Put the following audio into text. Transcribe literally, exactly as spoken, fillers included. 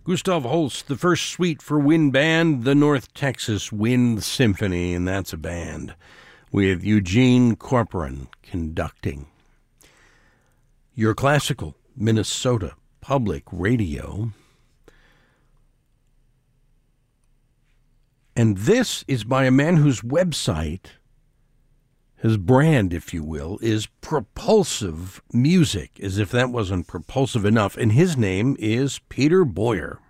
Gustav Holst, the first suite for wind band, the North Texas Wind Symphony, and that's a band with Eugene Corporon conducting. Your classical Minnesota Public Radio. And this is by a man whose website, his brand, if you will, is Propulsive Music, as if that wasn't propulsive enough. And his name is Peter Boyer.